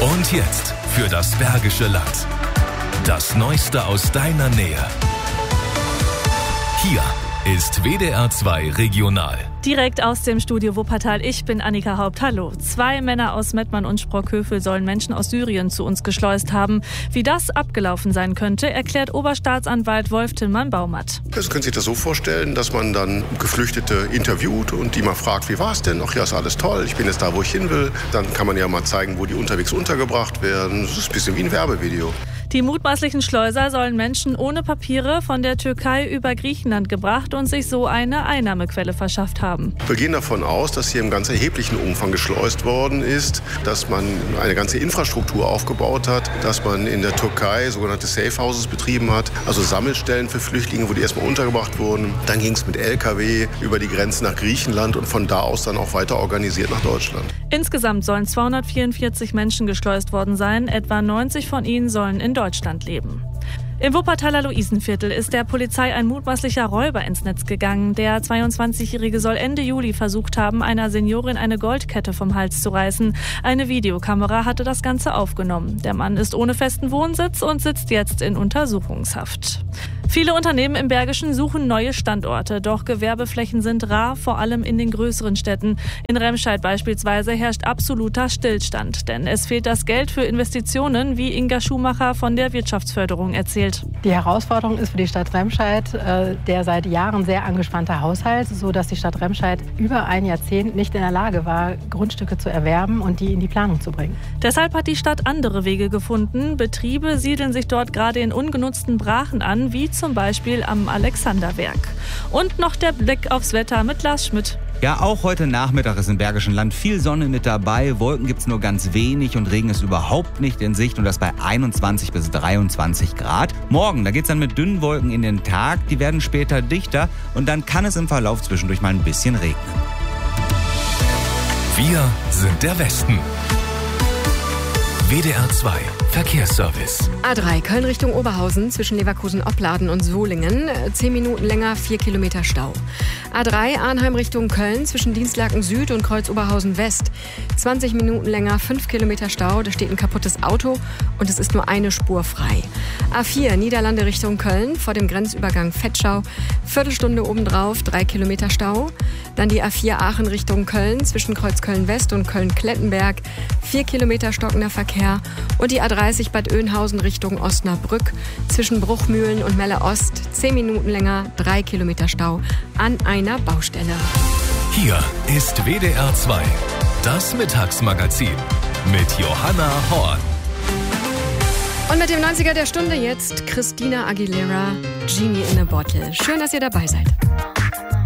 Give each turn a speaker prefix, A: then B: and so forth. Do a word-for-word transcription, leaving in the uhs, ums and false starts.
A: Und jetzt für das Bergische Land. Das Neueste aus deiner Nähe. Hier ist W D R zwei Regional.
B: Direkt aus dem Studio Wuppertal. Ich bin Annika Haupt. Hallo. Zwei Männer aus Mettmann und Sprockhövel sollen Menschen aus Syrien zu uns geschleust haben. Wie das abgelaufen sein könnte, erklärt Oberstaatsanwalt Wolf Tillmann-Baumatt.
C: Also können Sie sich das so vorstellen, dass man dann Geflüchtete interviewt und die mal fragt, wie war es denn? Ach ja, ist alles toll, ich bin jetzt da, wo ich hin will. Dann kann man ja mal zeigen, wo die unterwegs untergebracht werden. Das ist ein bisschen wie ein Werbevideo.
B: Die mutmaßlichen Schleuser sollen Menschen ohne Papiere von der Türkei über Griechenland gebracht und sich so eine Einnahmequelle verschafft haben.
C: Wir gehen davon aus, dass hier im ganz erheblichen Umfang geschleust worden ist, dass man eine ganze Infrastruktur aufgebaut hat, dass man in der Türkei sogenannte Safe Houses betrieben hat, also Sammelstellen für Flüchtlinge, wo die erstmal untergebracht wurden. Dann ging es mit L K W über die Grenze nach Griechenland und von da aus dann auch weiter organisiert nach Deutschland.
B: Insgesamt sollen zweihundertvierundvierzig Menschen geschleust worden sein, etwa neunzig von ihnen sollen in Deutschland leben. Im Wuppertaler Luisenviertel ist der Polizei ein mutmaßlicher Räuber ins Netz gegangen. Der zweiundzwanzigjährige soll Ende Juli versucht haben, einer Seniorin eine Goldkette vom Hals zu reißen. Eine Videokamera hatte das Ganze aufgenommen. Der Mann ist ohne festen Wohnsitz und sitzt jetzt in Untersuchungshaft. Viele Unternehmen im Bergischen suchen neue Standorte, doch Gewerbeflächen sind rar, vor allem in den größeren Städten. In Remscheid beispielsweise herrscht absoluter Stillstand, denn es fehlt das Geld für Investitionen, wie Inga Schumacher von der Wirtschaftsförderung erzählt.
D: Die Herausforderung ist für die Stadt Remscheid äh, der seit Jahren sehr angespannte Haushalt, sodass die Stadt Remscheid über ein Jahrzehnt nicht in der Lage war, Grundstücke zu erwerben und die in die Planung zu bringen.
B: Deshalb hat die Stadt andere Wege gefunden. Betriebe siedeln sich dort gerade in ungenutzten Brachen an, wie zum Beispiel am Alexanderwerk. Und noch der Blick aufs Wetter mit Lars Schmidt.
E: Ja, auch heute Nachmittag ist im Bergischen Land viel Sonne mit dabei. Wolken gibt's nur ganz wenig und Regen ist überhaupt nicht in Sicht und das bei einundzwanzig bis dreiundzwanzig Grad. Morgen, da geht's dann mit dünnen Wolken in den Tag. Die werden später dichter und dann kann es im Verlauf zwischendurch mal ein bisschen regnen.
A: Wir sind der Westen. W D R zwei Verkehrsservice.
F: A drei Köln Richtung Oberhausen zwischen Leverkusen-Opladen und Solingen. Zehn Minuten länger, vier Kilometer Stau. A drei Arnheim Richtung Köln zwischen Dienstlaken Süd und Kreuz Oberhausen West. zwanzig Minuten länger, fünf Kilometer Stau. Da steht ein kaputtes Auto und es ist nur eine Spur frei. A vier Niederlande Richtung Köln vor dem Grenzübergang Vetschau. Viertelstunde obendrauf, drei Kilometer Stau. Dann die A vier Aachen Richtung Köln zwischen Kreuz Köln West und Köln-Klettenberg. vier Kilometer stockender Verkehr. Und die A dreißig Bad Oeynhausen Richtung Osnabrück zwischen Bruchmühlen und Melle Ost. zehn Minuten länger, drei Kilometer Stau an einer Baustelle.
A: Hier ist W D R zwei, das Mittagsmagazin mit Johanna Horn.
F: Und mit dem neunziger der Stunde jetzt Christina Aguilera, Genie in a Bottle. Schön, dass ihr dabei seid.